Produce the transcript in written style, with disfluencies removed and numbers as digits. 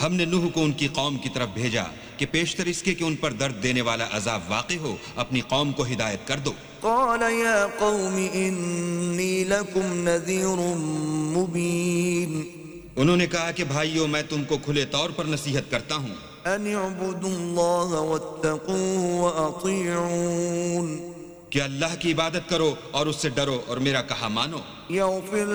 हमने नूह को उनकी कौम की तरफ भेजा कि पेशतर इसके कि उन पर दर्द देने वाला अजाब वाक़ई हो, अपनी कौम को हिदायत कर दो। क़ाल या क़ौम इन्नी लकुम नज़ीरुम मुबीन। उन्होंने कहा कि भाइयों, मैं तुमको खुले तौर पर नसीहत करता हूँ, अन अअ्बुदुल्लाह वत्तक़ूहु व अतीऊन, कि अल्लाह की इबादत करो और उससे डरो और मेरा कहा मानो। यग़फिर